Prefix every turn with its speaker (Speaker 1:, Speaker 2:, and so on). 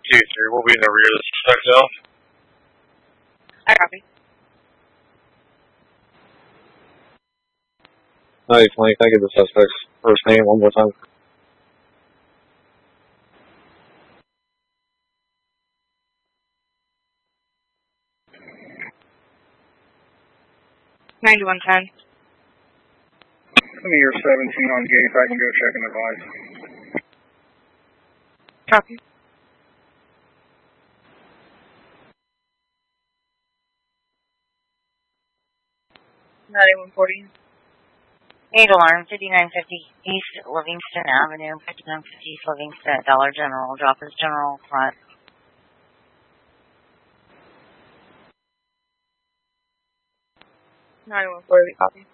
Speaker 1: 2-3 will be in the rear of the suspect zone.
Speaker 2: I copy.
Speaker 3: 90-20, can I get the suspect's first name one more time?
Speaker 2: $91.10.
Speaker 4: Let me hear 17 on gate. I can go check and advise.
Speaker 2: Copy. $91.40.
Speaker 5: 8 alarm, 5950 East Livingston Avenue, 5950 East Livingston, Dollar General. Drop his general front.
Speaker 2: $91.40, copy.